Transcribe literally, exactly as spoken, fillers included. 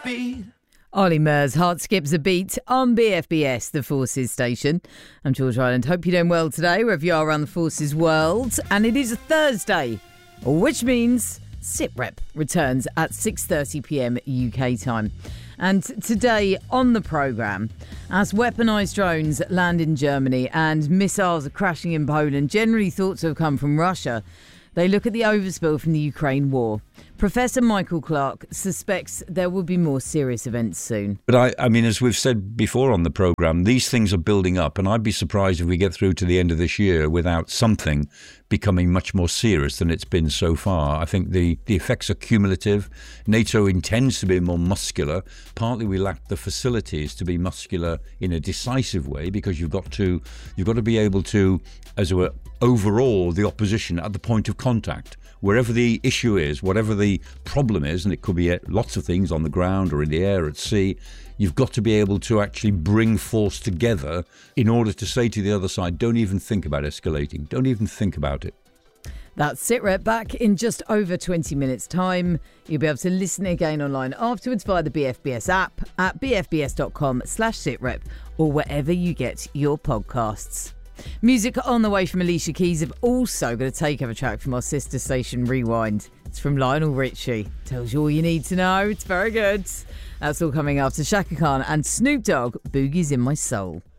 beat. Ollie Murs, Heart Skips a Beat on B F B S, the Forces station. I'm George Ryland. Hope you're doing well today, wherever you are around the Forces world. And it is a Thursday, which means SITREP returns at six thirty p.m. U K time. And today on the programme, as weaponised drones land in Germany and missiles are crashing in Poland, generally thought to have come from Russia, they look at the overspill from the Ukraine war. Professor Michael Clark suspects there will be more serious events soon. But I, I mean, as we've said before on the programme, these things are building up, and I'd be surprised if we get through to the end of this year without something becoming much more serious than it's been so far. I think the, the effects are cumulative. NATO intends to be more muscular. Partly we lack the facilities to be muscular in a decisive way, because you've got to you've got to be able to, as it were, overall the opposition at the point of contact. Wherever the issue is, whatever the problem is, and it could be lots of things on the ground or in the air, at sea, you've got to be able to actually bring force together in order to say to the other side, don't even think about escalating, don't even think about it. That's SITREP back in just over twenty minutes time. You'll be able to listen again online afterwards via the B F B S app at bfbs.com slash SITREP or wherever you get your podcasts. Music on the way from Alicia Keys. Have also got a takeover track from our sister station Rewind. It's from Lionel Richie. Tells you all you need to know. It's very good. That's all coming after Shaka Khan and Snoop Dogg, Boogie's in My Soul.